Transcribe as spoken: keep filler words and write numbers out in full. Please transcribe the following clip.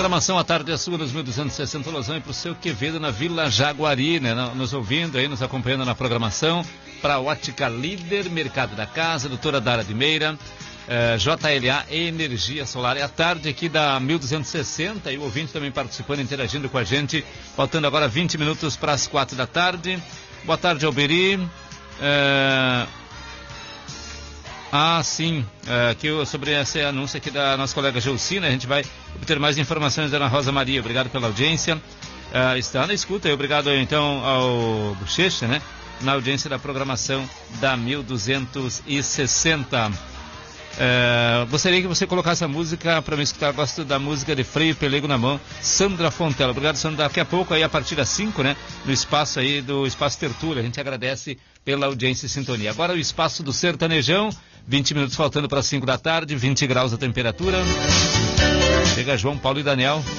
programação à tarde é sua, nos mil duzentos e sessenta Losão, e para o seu Quevedo na Vila Jaguari, né? Nos ouvindo aí, nos acompanhando na programação. Para Ótica Líder, Mercado da Casa, Doutora Dara de Meira, eh, J L A Energia Solar. É a tarde aqui da mil duzentos e sessenta e o ouvinte também participando, interagindo com a gente. Faltando agora vinte minutos para as quatro da tarde. Boa tarde, Alberi. Eh... Ah, sim, é, que eu, sobre esse anúncio aqui da nossa colega Geucina, a gente vai obter mais informações da Ana Rosa Maria. Obrigado pela audiência. É, está na escuta, obrigado então ao Bochecha, né? Na audiência da programação da mil duzentos e sessenta. É, gostaria que você colocasse a música para me escutar. Gosto da música de Freio Pelego na Mão, Sandra Fontela. Obrigado, Sandra. Daqui a pouco, aí a partir das cinco, né? No espaço aí do Espaço Tertúlia. A gente agradece pela audiência e sintonia. Agora o espaço do Sertanejão. vinte minutos faltando para as cinco da tarde, vinte graus a temperatura. Chega João Paulo e Daniel.